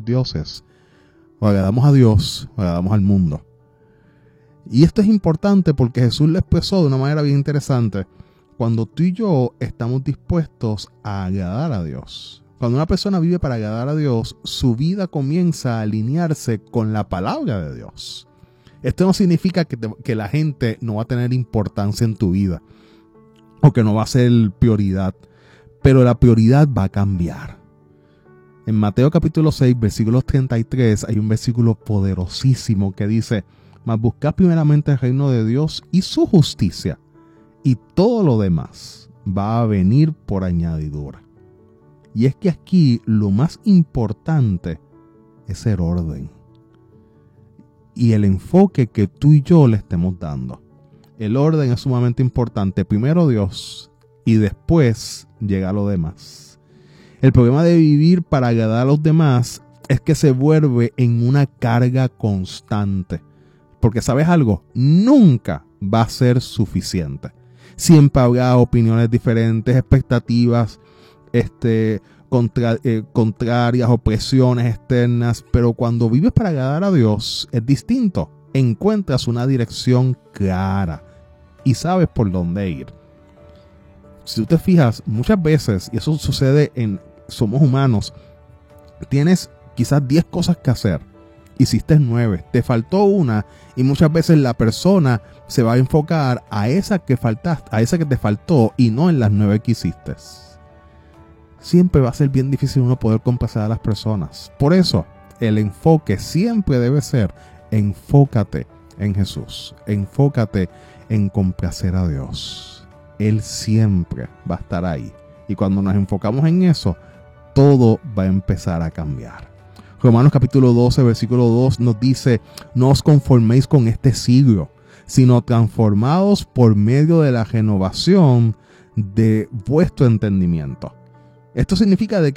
otros dioses. O agradamos a Dios, o agradamos al mundo. Y esto es importante porque Jesús lo expresó de una manera bien interesante. Cuando tú y yo estamos dispuestos a agradar a Dios. Cuando una persona vive para agradar a Dios, su vida comienza a alinearse con la palabra de Dios. Esto no significa que la gente no va a tener importancia en tu vida o que no va a ser prioridad, pero la prioridad va a cambiar. En Mateo capítulo 6, versículos 33, hay un versículo poderosísimo que dice: mas buscad primeramente el reino de Dios y su justicia, y todo lo demás va a venir por añadidura. Y es que aquí lo más importante es el orden y el enfoque que tú y yo le estemos dando. El orden es sumamente importante. Primero Dios y después llega lo demás. El problema de vivir para agradar a los demás es que se vuelve en una carga constante. Porque ¿sabes algo? Nunca va a ser suficiente. Siempre habrá opiniones diferentes, expectativas contrarias, opresiones externas, pero cuando vives para agradar a Dios es distinto. Encuentras una dirección clara y sabes por dónde ir. Si tú te fijas, muchas veces, y eso sucede somos humanos, tienes quizás 10 cosas que hacer, hiciste 9, te faltó una, y muchas veces la persona se va a enfocar a esa que faltaste, a esa que te faltó, y no en las 9 que hiciste. Siempre va a ser bien difícil uno poder complacer a las personas. Por eso, el enfoque siempre debe ser: enfócate en Jesús, enfócate en complacer a Dios. Él siempre va a estar ahí. Y cuando nos enfocamos en eso, todo va a empezar a cambiar. Romanos capítulo 12, versículo 2 nos dice: no os conforméis con este siglo, sino transformados por medio de la renovación de vuestro entendimiento. Esto significa de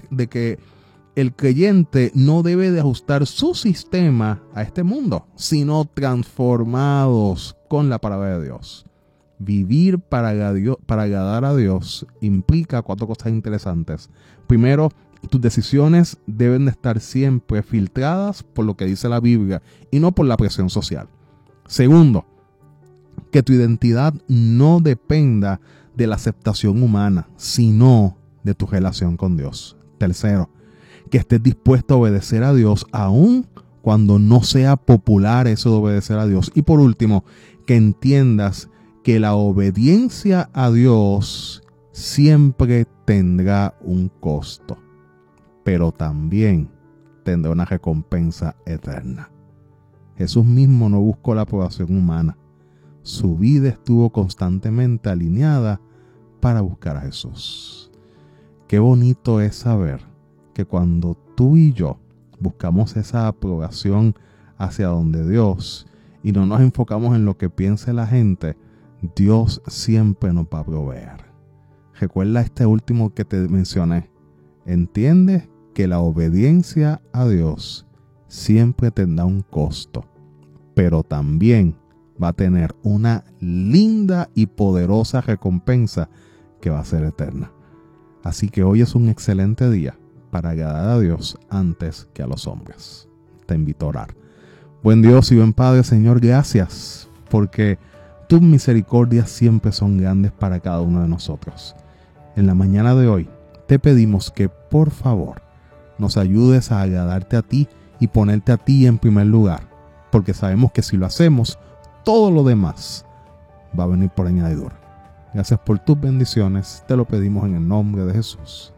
que el creyente no debe de ajustar su sistema a este mundo, sino transformados con la palabra de Dios. Vivir para agradar a Dios implica 4 cosas interesantes. Primero, tus decisiones deben de estar siempre filtradas por lo que dice la Biblia y no por la presión social. Segundo, que tu identidad no dependa de la aceptación humana, sino de tu relación con Dios. Tercero, que estés dispuesto a obedecer a Dios aun cuando no sea popular eso de obedecer a Dios. Y por último, que entiendas que la obediencia a Dios siempre tendrá un costo, pero también tendrá una recompensa eterna. Jesús mismo no buscó la aprobación humana. Su vida estuvo constantemente alineada para buscar a Jesús. Qué bonito es saber que cuando tú y yo buscamos esa aprobación hacia donde Dios y no nos enfocamos en lo que piense la gente, Dios siempre nos va a proveer. Recuerda este último que te mencioné. Entiende que la obediencia a Dios siempre tendrá un costo, pero también va a tener una linda y poderosa recompensa que va a ser eterna. Así que hoy es un excelente día para agradar a Dios antes que a los hombres. Te invito a orar. Buen Dios y buen Padre, Señor, gracias porque tus misericordias siempre son grandes para cada uno de nosotros. En la mañana de hoy te pedimos que por favor nos ayudes a agradarte a ti y ponerte a ti en primer lugar, porque sabemos que si lo hacemos, todo lo demás va a venir por añadidura. Gracias por tus bendiciones, te lo pedimos en el nombre de Jesús.